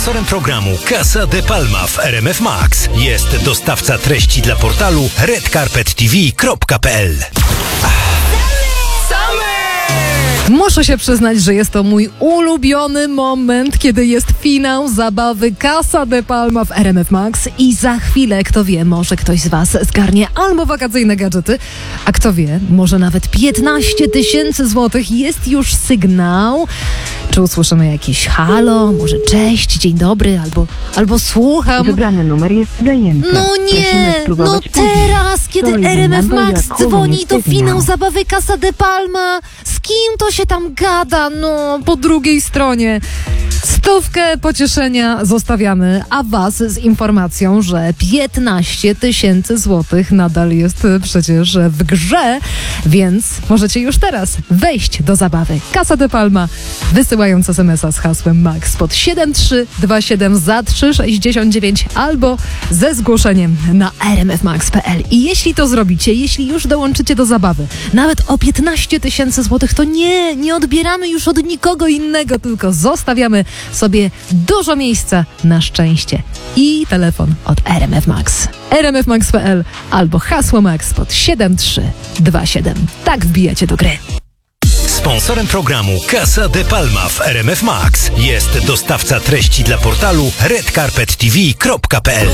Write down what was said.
Sponsorem programu Casa de Palma w RMF Max jest dostawca treści dla portalu redcarpettv.pl. Muszę się przyznać, że jest to mój ulubiony moment, kiedy jest finał zabawy Casa de Palma w RMF Max i za chwilę, kto wie, może ktoś z Was zgarnie albo wakacyjne gadżety, a kto wie, może nawet 15 000 złotych. Jest już sygnał. Czy usłyszymy jakieś halo, może cześć, dzień dobry, albo słucham. Wybrany numer jest zajęty. No nie, no teraz, kiedy RMF Max dzwoni, to finał zabawy Casa de Palma. Z kim to się tam gada? No, po drugiej stronie. 100 pocieszenia zostawiamy, a Was z informacją, że 15 000 złotych nadal jest przecież w grze, więc możecie już teraz wejść do zabawy Casa de Palma, wysyłając SMS-a z hasłem MAX pod 7327 za 3,69 albo ze zgłoszeniem na rmfmax.pl. I jeśli to zrobicie, jeśli już dołączycie do zabawy, nawet o 15 000 złotych, to nie odbieramy już od nikogo innego, tylko zostawiamy sobie dużo miejsca na szczęście i telefon od RMF Max. rmfmax.pl albo hasło MAX pod 7327. Tak wbijacie do gry. Sponsorem programu Casa de Palma w RMF Max jest dostawca treści dla portalu redcarpettv.pl.